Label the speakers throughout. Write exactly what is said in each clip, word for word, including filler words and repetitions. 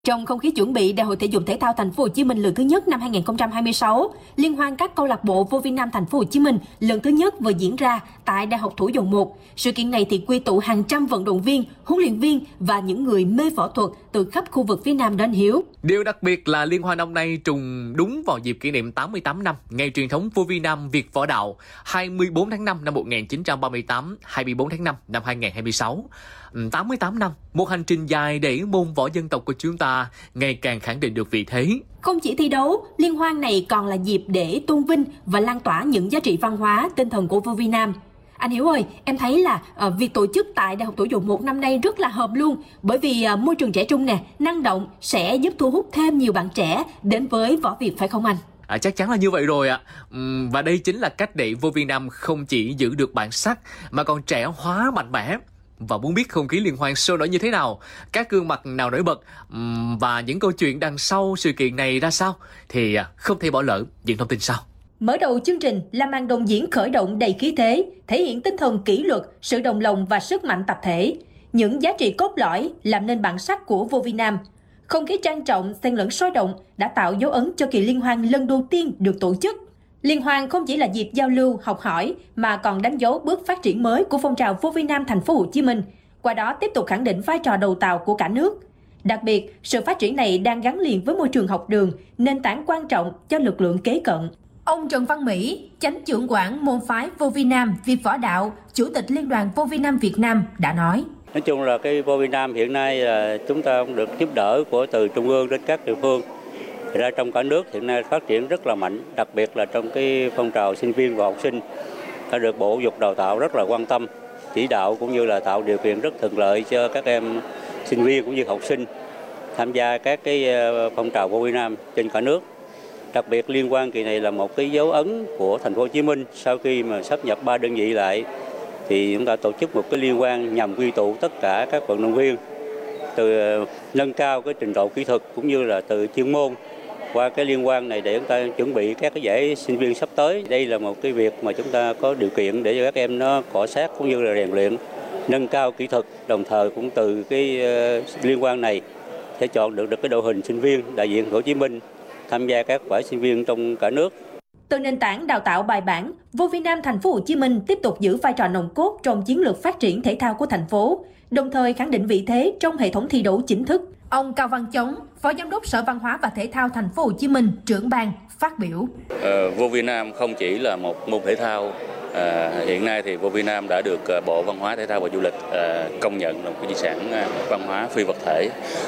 Speaker 1: Trong không khí chuẩn bị Đại hội Thể dục Thể thao Thành phố Hồ Chí Minh lần thứ nhất năm hai nghìn không trăm hai mươi sáu, liên hoan các câu lạc bộ vô vi nam Thành phố Hồ Chí Minh lần thứ nhất vừa diễn ra tại Đại học Thủ dầu một. Sự kiện này thì quy tụ hàng trăm vận động viên, huấn luyện viên và những người mê võ thuật từ khắp khu vực phía Nam đến hiếu.
Speaker 2: Điều đặc biệt là liên hoan năm nay trùng đúng vào dịp kỷ niệm tám mươi tám năm ngày truyền thống vô vi nam Việt Võ Đạo, hai mươi tư tháng năm năm một nghìn chín trăm ba mươi tám, hai mươi tư tháng năm năm hai nghìn không trăm hai mươi sáu. tám mươi tám năm, một hành trình dài để môn võ dân tộc của chúng ta ngày càng khẳng định được vị thế.
Speaker 1: Không chỉ thi đấu, liên hoan này còn là dịp để tôn vinh và lan tỏa những giá trị văn hóa, tinh thần của vô vi nam. Anh Hiếu ơi, em thấy là uh, việc tổ chức tại Đại học Thủ dầu một năm nay rất là hợp luôn, bởi vì uh, môi trường trẻ trung nè, năng động sẽ giúp thu hút thêm nhiều bạn trẻ đến với võ Việt, phải không anh?
Speaker 2: À, chắc chắn là như vậy rồi ạ. Uhm, và đây chính là cách để vô vi nam không chỉ giữ được bản sắc mà còn trẻ hóa mạnh mẽ. Và muốn biết không khí liên hoan sôi nổi như thế nào, các gương mặt nào nổi bật uhm, và những câu chuyện đằng sau sự kiện này ra sao thì không thể bỏ lỡ những thông tin sau.
Speaker 1: Mở đầu chương trình là màn đồng diễn khởi động đầy khí thế, thể hiện tinh thần kỷ luật, sự đồng lòng và sức mạnh tập thể. Những giá trị cốt lõi làm nên bản sắc của vô vi nam. Không khí trang trọng, xen lẫn sôi động đã tạo dấu ấn cho kỳ liên hoan lần đầu tiên được tổ chức. Liên hoan không chỉ là dịp giao lưu, học hỏi mà còn đánh dấu bước phát triển mới của phong trào vô vi nam Thành phố Hồ Chí Minh, qua đó tiếp tục khẳng định vai trò đầu tàu của cả nước. Đặc biệt, sự phát triển này đang gắn liền với môi trường học đường, nền tảng quan trọng cho lực lượng kế cận. Ông Trần Văn Mỹ, chánh trưởng quản môn phái vô vi nam Việt Võ Đạo, chủ tịch Liên đoàn vô vi nam Việt Nam đã nói:
Speaker 3: Nói chung là cái vô vi nam hiện nay là chúng ta cũng được giúp đỡ của từ trung ương đến các địa phương. Thì ra trong cả nước hiện nay phát triển rất là mạnh, đặc biệt là trong cái phong trào sinh viên và học sinh đã được Bộ Giáo dục Đào tạo rất là quan tâm, chỉ đạo cũng như là tạo điều kiện rất thuận lợi cho các em sinh viên cũng như học sinh tham gia các cái phong trào vô vi nam trên cả nước. Đặc biệt liên hoan kỳ này là một cái dấu ấn của Thành phố Hồ Chí Minh sau khi mà sáp nhập ba đơn vị lại, thì chúng ta tổ chức một cái liên hoan nhằm quy tụ tất cả các vận động viên từ nâng cao cái trình độ kỹ thuật cũng như là từ chuyên môn qua cái liên hoan này để chúng ta chuẩn bị các cái giải sinh viên sắp tới. Đây là một cái việc mà chúng ta có điều kiện để cho các em nó cọ sát cũng như là rèn luyện, nâng cao kỹ thuật, đồng thời cũng từ cái liên hoan này sẽ chọn được được cái đội hình sinh viên đại diện Hồ Chí Minh tham gia các giải sinh viên trong cả nước.
Speaker 1: Từ nền tảng đào tạo bài bản, vô vi nam Thành phố Hồ Chí Minh tiếp tục giữ vai trò nòng cốt trong chiến lược phát triển thể thao của thành phố, đồng thời khẳng định vị thế trong hệ thống thi đấu chính thức. Ông Cao Văn Chống, Phó Giám đốc Sở Văn hóa và Thể thao Thành phố Hồ Chí Minh, trưởng ban phát biểu:
Speaker 4: Ờ, vô vi nam không chỉ là một môn thể thao. À, hiện nay thì vô vi nam đã được Bộ Văn hóa Thể thao và Du lịch à, công nhận là một cái di sản văn hóa phi vật thể,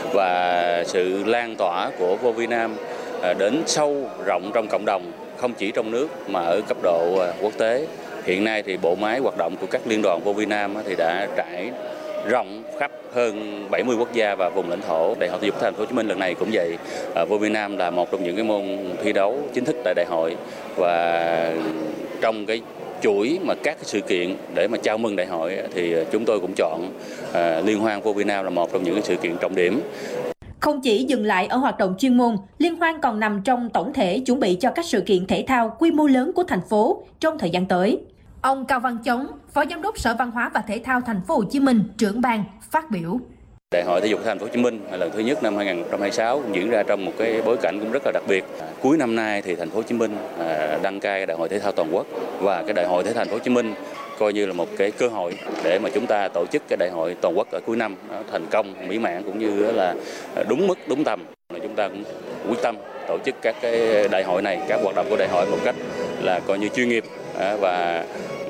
Speaker 4: và sự lan tỏa của vô vi nam à, đến sâu rộng trong cộng đồng, không chỉ trong nước mà ở cấp độ à, quốc tế. Hiện nay thì bộ máy hoạt động của các liên đoàn vô vi nam thì đã trải rộng khắp hơn bảy mươi quốc gia và vùng lãnh thổ. Đại hội Thể dục Thành phố Hồ Chí Minh lần này cũng vậy. À, vô vi nam là một trong những cái môn thi đấu chính thức tại đại hội, và trong cái chuỗi mà các cái sự kiện để mà chào mừng đại hội thì chúng tôi cũng chọn à, liên hoan vô vi nam là một trong những cái sự kiện trọng điểm.
Speaker 1: Không chỉ dừng lại ở hoạt động chuyên môn, liên hoan còn nằm trong tổng thể chuẩn bị cho các sự kiện thể thao quy mô lớn của thành phố trong thời gian tới. Ông Cao Văn Chống, Phó Giám đốc Sở Văn hóa và Thể thao Thành phố Hồ Chí Minh, trưởng ban phát biểu:
Speaker 4: Đại hội Thể dục Thành phố Hồ Chí Minh lần thứ nhất năm hai nghìn không trăm hai mươi sáu cũng diễn ra trong một cái bối cảnh cũng rất là đặc biệt. Cuối năm nay thì Thành phố Hồ Chí Minh đăng cai Đại hội Thể thao toàn quốc, và cái Đại hội Thể thao Thành phố Hồ Chí Minh coi như là một cái cơ hội để mà chúng ta tổ chức cái đại hội toàn quốc ở cuối năm thành công, mỹ mãn cũng như là đúng mức, đúng tầm. Chúng ta cũng quyết tâm tổ chức các cái đại hội này, các hoạt động của đại hội một cách là coi như chuyên nghiệp và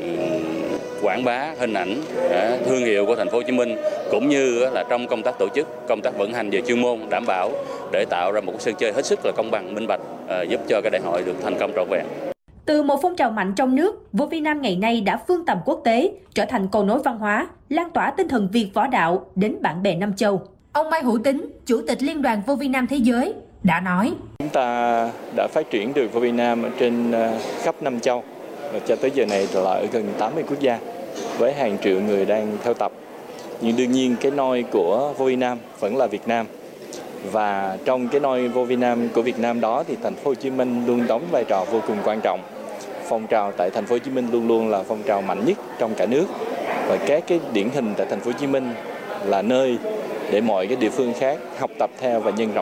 Speaker 4: quảng bá hình ảnh, thương hiệu của Thành phố Hồ Chí Minh, cũng như là trong công tác tổ chức, công tác vận hành về chuyên môn đảm bảo để tạo ra một sân chơi hết sức là công bằng, minh bạch, giúp cho cái đại hội được thành công trọn vẹn.
Speaker 1: Từ một phong trào mạnh trong nước, vô vi nam ngày nay đã vươn tầm quốc tế, trở thành cầu nối văn hóa, lan tỏa tinh thần Việt Võ Đạo đến bạn bè Nam Châu. Ông Mai Hữu Tính, Chủ tịch Liên đoàn vô vi nam thế giới đã nói:
Speaker 5: Chúng ta đã phát triển được vô vi nam ở trên khắp Nam Châu, và cho tới giờ này là ở gần tám mươi quốc gia với hàng triệu người đang theo tập. Nhưng đương nhiên cái nôi của vô vi nam vẫn là Việt Nam. Và trong cái nôi vô vi nam của Việt Nam đó thì Thành phố Hồ Chí Minh luôn đóng vai trò vô cùng quan trọng. Phong trào tại Thành phố Hồ Chí Minh luôn luôn là phong trào mạnh nhất trong cả nước. Và các cái điển hình tại Thành phố Hồ Chí Minh là nơi để mọi cái địa phương khác học tập theo và nhân rộng.